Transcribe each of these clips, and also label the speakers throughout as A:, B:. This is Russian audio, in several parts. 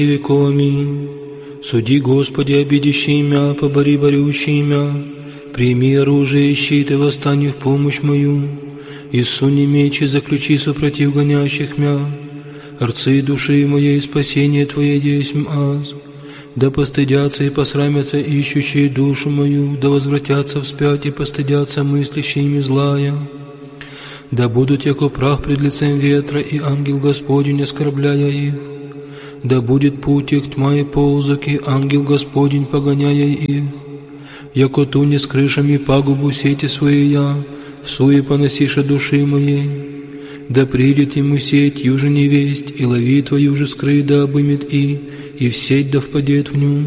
A: веков. Аминь. Суди, Господи, обидящий мя, побори борющий мя, прими оружие и щит, и восстань в помощь мою. И суни меч, и заключи супротив гонящих мя. Рцы души моей, спасение Твое есмь аз. Да постыдятся и посрамятся ищущие душу мою, да возвратятся вспять и постыдятся мыслящими злая. Да будут яко прах пред лицем ветра, и ангел Господень, оскорбляя их. Да будет путь их тьма и ползок, и ангел Господень, погоняя их. Яко туне с крышами пагубу сети свои я, в суе поносиша души моей. Да придет ему сеть, юже невесть, и лови твою же скрыть, да обымет и в сеть да впадет в ню.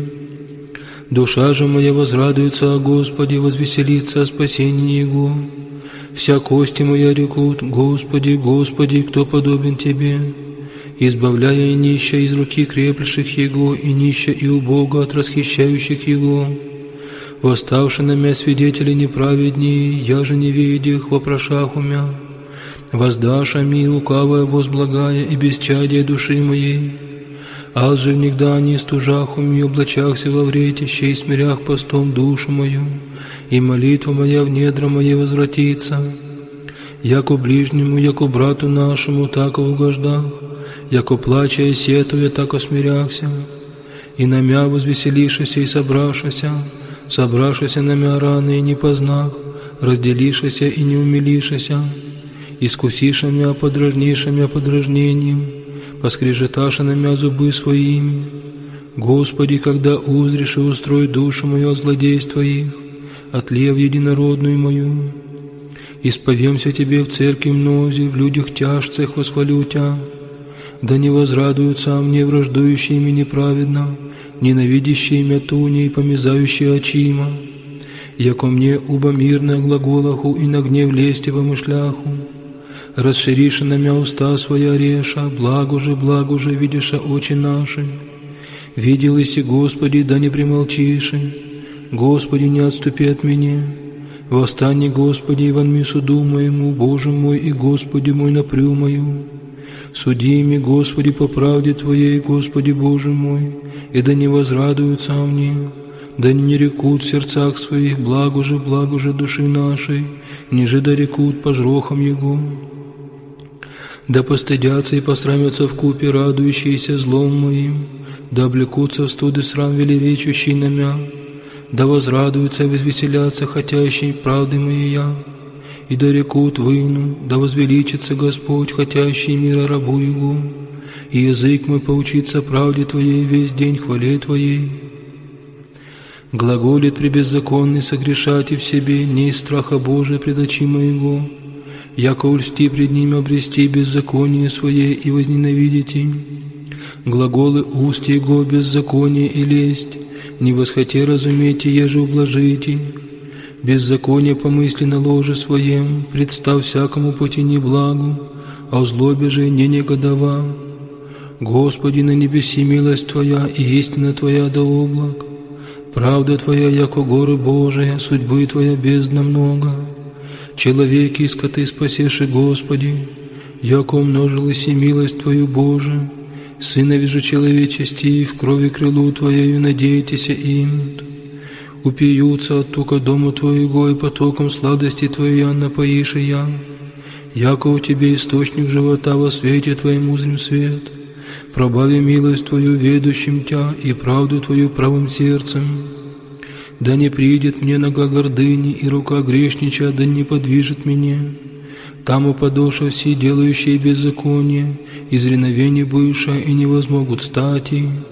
A: Душа же моя возрадуется о Господе, возвеселится о спасении Его. Вся кости моя рекут: Господи, Господи, кто подобен Тебе? Избавляя и нища из руки креплящих Его, и нища и убога от расхищающих Его. Восставши на мя свидетели неправеднее, я же не видях вопрошах умя. Воздашь ми лукавое возблагая и бесчадие души моей. Аз же внегда не стужах уми, облачахся во вретище и смирях постом душу мою, и молитва моя в недра моей возвратится. Яко ближнему, яко брату нашему, так угождах, яко плача и сетуя, так осмиряхся, и на мя возвеселишися и собрашися на мя раны и не познах, разделишися и не умилишися, искусиша мя, подражниша мя подражнением, поскрежеташа на мя зубы своими. Господи, когда узришь и устрой душу мою от злодейств Твоих, от лев единородную мою, исповемся Тебе в церкви мнозе, в людях тяжцах восхвалю Тя. Да не возрадуются мне враждующие мне неправедно, ненавидящие мя туни и помязающие очима, яко мне уба мирно глаголаху и на гнев лести помышляху. Расшириша на мя уста своя реша, благо же, видиша очи наши. Видел иси, Господи, да не примолчиши, Господи, не отступи от меня. Восстань, Господи, и вонми суду моему, Боже мой и Господи мой, напрю мою. Суди ими, Господи, по правде Твоей, Господи Боже мой, и да не возрадуются мне, да не рекут в сердцах своих, благо же души нашей, ниже да рекут по жрохам Его. Да постыдятся и посрамятся вкупе радующиеся злом моим, да облекутся в студы срам велеречущий на мя, да возрадуются и возвеселятся хотящей правды моей я, и да рекут выну, да возвеличится Господь, хотящий мира рабу Его, и язык мой поучится правде Твоей весь день хвале Твоей. Глаголит пребеззаконный согрешать и в себе, не из страха Божия пред очи моего, яко ульсти пред ним обрести беззаконие свое и возненавидите. Глаголы уст Его беззаконие и лесть, не восхоте разумейте, еже ублажите. Беззаконие помысли на ложе своем, представ всякому пути неблагу, а в злобе же не негодова. Господи, на небеси милость Твоя и истина Твоя до облак. Правда Твоя, яко горы Божия, судьбы Твоя бездна много. Человеки и скоты спасеши, Господи, яко умножилась и милость Твою, Боже. Сынови же человечести, в крови крылу Твоею надейтеся им. Упьются от тука дому Твоего, и потоком сладости Твоей напоишь и я. Яко у Тебе источник живота, во свете Твоем узрим свет. Пробави милость Твою ведущим Тя и правду Твою правым сердцем. Да не придет мне нога гордыни, и рука грешнича да не подвижет меня. Там упадоша все делающие беззаконие, из реновения бывшая, и не возмогут стати.